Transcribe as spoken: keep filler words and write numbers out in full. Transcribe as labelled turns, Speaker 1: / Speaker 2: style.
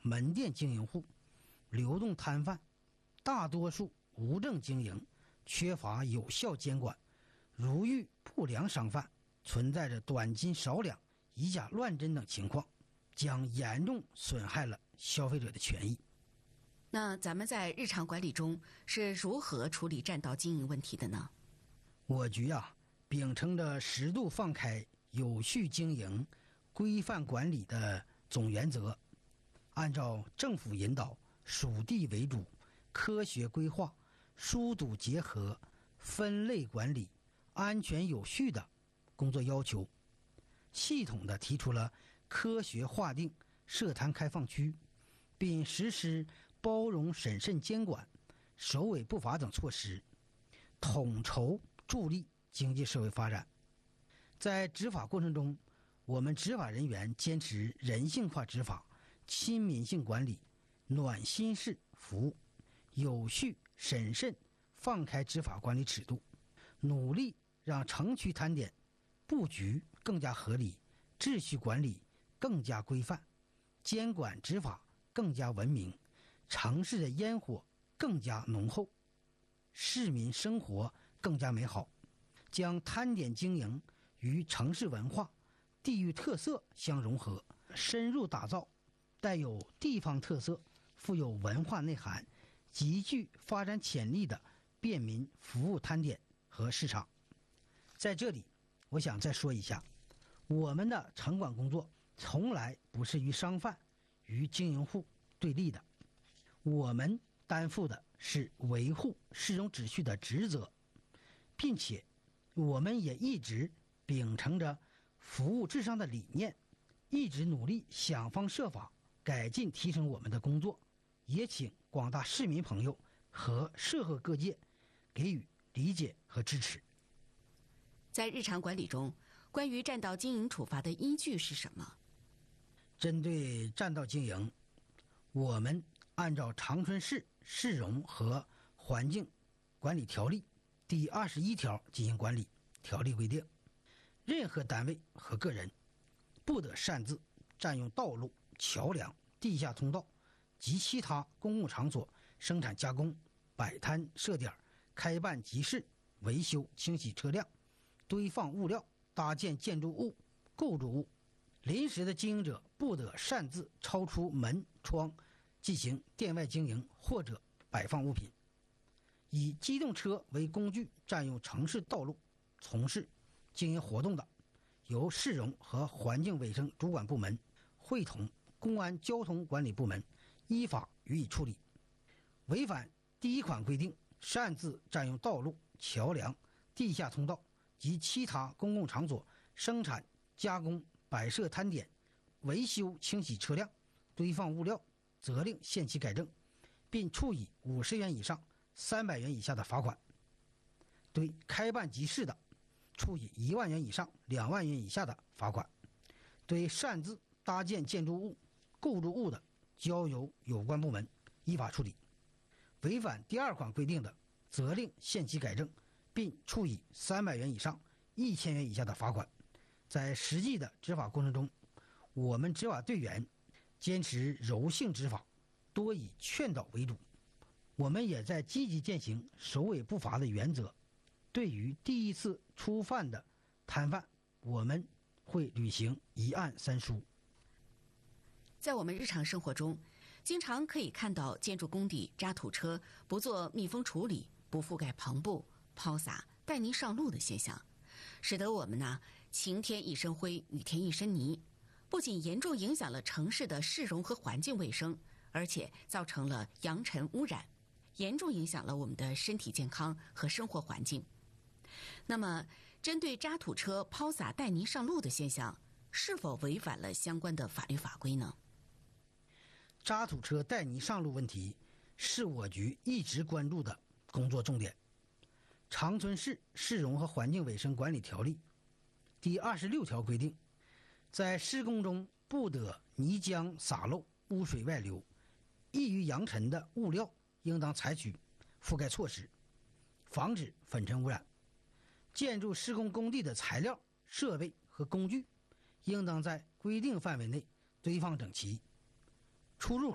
Speaker 1: 门店经营户、流动摊贩，大多数无证经营，缺乏有效监管，如遇不良商贩，存在着短斤少两、以假乱真等情况，将严重损害了消费者的权益。
Speaker 2: 那咱们在日常管理中是如何处理占道经营问题的呢？
Speaker 1: 我局啊，秉承着适度放开、有序经营、规范管理的总原则，按照政府引导、属地为主、科学规划、疏堵结合、分类管理、安全有序的工作要求，系统地提出了科学划定设摊开放区，并实施包容审慎监管、首尾不罚等措施，统筹助力经济社会发展。在执法过程中，我们执法人员坚持人性化执法、亲民性管理、暖心式服务，有序审慎放开执法管理尺度，努力让城区摊点布局更加合理，秩序管理更加规范，监管执法更加文明，城市的烟火更加浓厚，市民生活更加美好，将摊点经营与城市文化、地域特色相融合，深入打造带有地方特色、富有文化内涵、极具发展潜力的便民服务摊点和市场。在这里，我想再说一下，我们的城管工作从来不是与商贩、与经营户对立的，我们担负的是维护市容秩序的职责，并且我们也一直秉承着服务至上的理念，一直努力想方设法改进提升我们的工作，也请广大市民朋友和社会各界给予理解和支持。
Speaker 2: 在日常管理中，关于占道经营处罚的依据是什么？
Speaker 1: 针对占道经营，我们按照长春市市容和环境管理条例第二十一条进行管理。条例规定，任何单位和个人不得擅自占用道路、桥梁、地下通道及其他公共场所生产加工、摆摊设点、开办集市、维修清洗车辆、堆放物料、搭建建筑物、构筑物。临时的经营者不得擅自超出门窗进行店外经营或者摆放物品。以机动车为工具占用城市道路从事经营活动的，由市容和环境卫生主管部门会同公安交通管理部门依法予以处理。违反第一款规定，擅自占用道路、桥梁、地下通道及其他公共场所生产、加工、摆设摊点、维修清洗车辆、堆放物料，责令限期改正，并处以五十元以上三百元以下的罚款。对开办集市的，处以一万元以上两万元以下的罚款。对擅自搭建建筑物、构筑物的，交由有关部门依法处理。违反第二款规定的，责令限期改正，并处以三百元以上一千元以下的罚款。在实际的执法过程中，我们执法队员坚持柔性执法，多以劝导为主。我们也在积极践行首尾不罚的原则。对于第一次初犯的摊贩，我们会履行一案三书。
Speaker 2: 在我们日常生活中，经常可以看到建筑工地渣土车不做密封处理、不覆盖棚布、抛洒带泥上路的现象，使得我们呢晴天一身灰，雨天一身泥，不仅严重影响了城市的市容和环境卫生，而且造成了扬尘污染，严重影响了我们的身体健康和生活环境。那么，针对渣土车抛洒带泥上路的现象，是否违反了相关的法律法规呢？
Speaker 1: 渣土车带泥上路问题是我局一直关注的工作重点。长春市市容和环境卫生管理条例第二十六条规定，在施工中不得泥浆洒漏、污水外流，易于扬尘的物料应当采取覆盖措施，防止粉尘污染。建筑施工工地的材料、设备和工具应当在规定范围内堆放整齐。出入